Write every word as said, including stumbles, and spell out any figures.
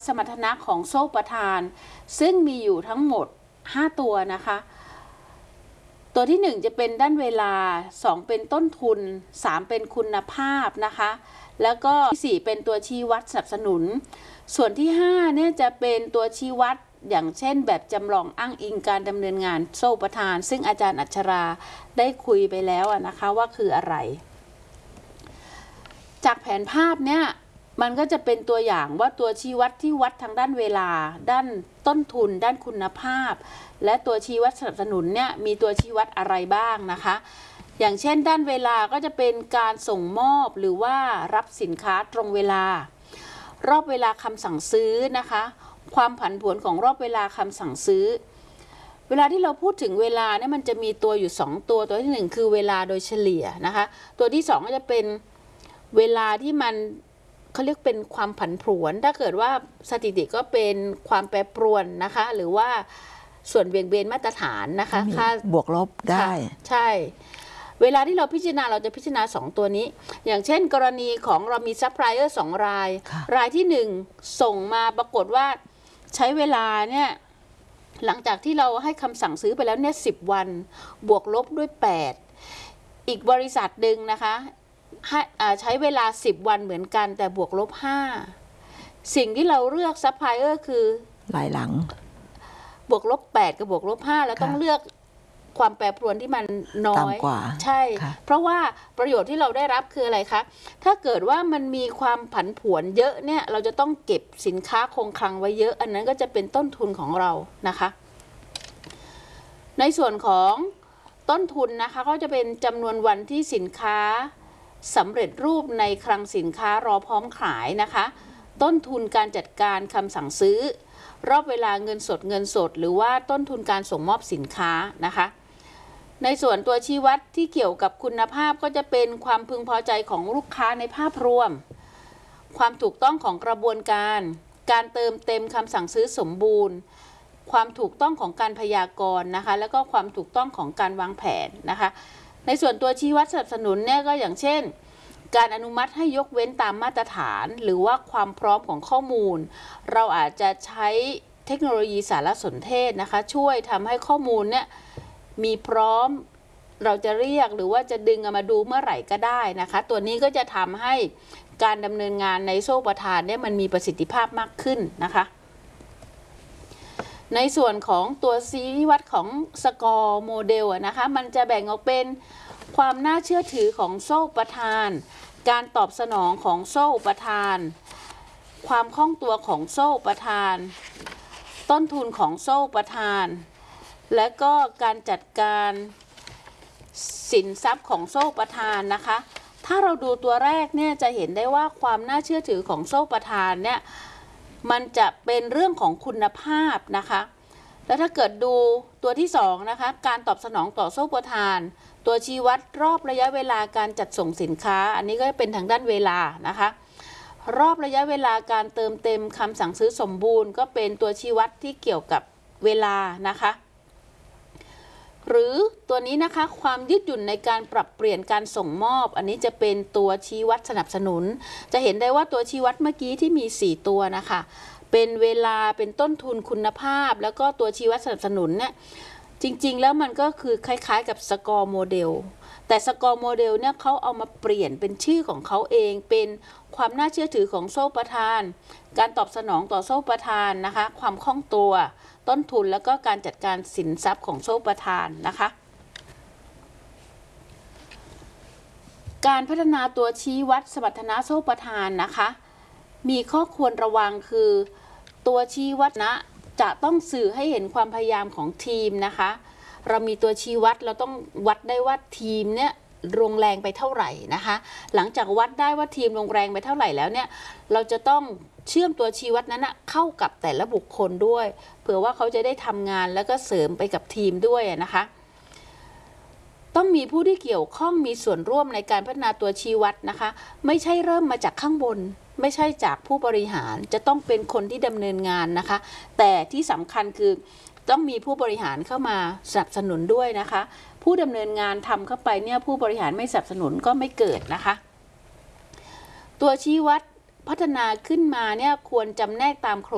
สมรรถนะของโซ่ประทานซึ่งมีอยู่ทั้งหมดห้าตัวนะคะตัวที่หนึ่งจะเป็นด้านเวลาสองเป็นต้นทุนสามเป็นคุณภาพนะคะแล้วก็ที่สี่เป็นตัวชี้วัดสนับสนุนส่วนที่ห้าเนี่ยจะเป็นตัวชี้วัดอย่างเช่นแบบจำลองอ้างอิงการดำเนินงานโซ่ประทานซึ่งอาจารย์อัชราได้คุยไปแล้วนะคะว่าคืออะไรจากแผนภาพเนี่ยมันก็จะเป็นตัวอย่างว่าตัวชี้วัดที่วัดทางด้านเวลาด้านต้นทุนด้านคุณภาพและตัวชี้วัดสนับสนุนเนี่ยมีตัวชี้วัดอะไรบ้างนะคะอย่างเช่นด้านเวลาก็จะเป็นการส่งมอบหรือว่ารับสินค้าตรงเวลารอบเวลาคำสั่งซื้อนะคะความผันผวนของรอบเวลาคำสั่งซื้อเวลาที่เราพูดถึงเวลาเนี่ยมันจะมีตัวอยู่สองตัวตัวที่หนึ่งคือเวลาโดยเฉลี่ยนะคะตัวที่สองก็จะเป็นเวลาที่มันเขาเรียกเป็นความผันผวนถ้าเกิดว่าสถิติก็เป็นความแปรปรวนนะคะหรือว่าส่วนเบี่ยงเบนมาตรฐานนะคะค่าบวกลบได้ใช่เวลาที่เราพิจารณาเราจะพิจารณาสองตัวนี้อย่างเช่นกรณีของเรามีซัพพลายเออร์สองรายรายที่หนึ่งส่งมาปรากฏว่าใช้เวลาเนี่ยหลังจากที่เราให้คำสั่งซื้อไปแล้วเนี่ยสิบวันบวกลบด้วยแปดอีกบริษัทหนึ่งนะคะใช้เวลาสิบวันเหมือนกันแต่บวกลบห้าสิ่งที่เราเลือกซัพพลายเออร์คือรายหลังบวกลบแปดกับบวกลบห้าแล้วต้องเลือกความแปรปรวนที่มันน้อยกว่าใช่เพราะว่าประโยชน์ที่เราได้รับคืออะไรคะถ้าเกิดว่ามันมีความผันผวนเยอะเนี่ยเราจะต้องเก็บสินค้าคงคลังไว้เยอะอันนั้นก็จะเป็นต้นทุนของเรานะคะในส่วนของต้นทุนนะคะก็จะเป็นจำนวนวันที่สินค้าสำเร็จรูปในคลังสินค้ารอพร้อมขายนะคะต้นทุนการจัดการคำสั่งซื้อรอบเวลาเงินสดเงินสดหรือว่าต้นทุนการส่งมอบสินค้านะคะในส่วนตัวชี้วัดที่เกี่ยวกับคุณภาพก็จะเป็นความพึงพอใจของลูกค้าในภาพรวมความถูกต้องของกระบวนการการเติมเต็มคำสั่งซื้อสมบูรณ์ความถูกต้องของการพยากรณ์นะคะแล้วก็ความถูกต้องของการวางแผนนะคะในส่วนตัวชี้วัดสนับสนุนเนี่ยก็อย่างเช่นการอนุมัติให้ยกเว้นตามมาตรฐานหรือว่าความพร้อมของข้อมูลเราอาจจะใช้เทคโนโลยีสารสนเทศนะคะช่วยทำให้ข้อมูลเนี่ยมีพร้อมเราจะเรียกหรือว่าจะดึงมาดูเมื่อไหร่ก็ได้นะคะตัวนี้ก็จะทำให้การดำเนินงานในโซ่ประทานเนี่ยมันมีประสิทธิภาพมากขึ้นนะคะในส่วนของตัวชี้วัดของสกอร์โมเดลนะคะมันจะแบ่งออกเป็นความน่าเชื่อถือของโซ่ประทานการตอบสนองของโซ่ประทานความคล่องตัวของโซ่ประทานต้นทุนของโซ่ประทานและก็การจัดการสินทรัพย์ของโซ่ประทานนะคะถ้าเราดูตัวแรกเนี่ยจะเห็นได้ว่าความน่าเชื่อถือของโซ่ประทานเนี่ยมันจะเป็นเรื่องของคุณภาพนะคะแล้วถ้าเกิดดูตัวที่สองนะคะการตอบสนองต่อโซ่ประทานตัวชี้วัดรอบระยะเวลาการจัดส่งสินค้าอันนี้ก็เป็นทางด้านเวลานะคะรอบระยะเวลาการเติมเต็มคำสั่งซื้อสมบูรณ์ก็เป็นตัวชี้วัดที่เกี่ยวกับเวลานะคะหรือตัวนี้นะคะความยืดหยุ่นในการปรับเปลี่ยนการส่งมอบอันนี้จะเป็นตัวชี้วัดสนับสนุนจะเห็นได้ว่าตัวชี้วัดเมื่อกี้ที่มีสี่ตัวนะคะเป็นเวลาเป็นต้นทุนคุณภาพแล้วก็ตัวชี้วัดสนับสนุนเนี่ยจริงๆแล้วมันก็คือคล้ายๆกับสกอร์โมเดลแต่สกอร์โมเดลเนี่ยเขาเอามาเปลี่ยนเป็นชื่อของเขาเองเป็นความน่าเชื่อถือของโซ่ประทานการตอบสนองต่อโซ่ประทานนะคะความคล่องตัวต้นทุนแล้วก็การจัดการสินทรัพย์ของโซ่ประทานนะคะการพัฒนาตัวชี้วัดสมรรถนะโซ่ประทานนะคะมีข้อควรระวังคือตัวชี้วัดนะจะต้องสื่อให้เห็นความพยายามของทีมนะคะเรามีตัวชี้วัดเราต้องวัดได้ว่าทีมเนี่ยลงแรงไปเท่าไหร่นะคะหลังจากวัดได้ว่าทีมลงแรงไปเท่าไหร่แล้วเนี่ยเราจะต้องเชื่อมตัวชี้วัดนั้นนะเข้ากับแต่ละบุคคลด้วยเผื่อว่าเขาจะได้ทำงานแล้วก็เสริมไปกับทีมด้วยนะคะต้องมีผู้ที่เกี่ยวข้องมีส่วนร่วมในการพัฒนาตัวชี้วัดนะคะไม่ใช่เริ่มมาจากข้างบนไม่ใช่จากผู้บริหารจะต้องเป็นคนที่ดำเนินงานนะคะแต่ที่สำคัญคือต้องมีผู้บริหารเข้ามาสนับสนุนด้วยนะคะผู้ดำเนินงานทำเข้าไปเนี่ยผู้บริหารไม่สนับสนุนก็ไม่เกิดนะคะตัวชี้วัดพัฒนาขึ้นมาเนี่ยควรจำแนกตามโครง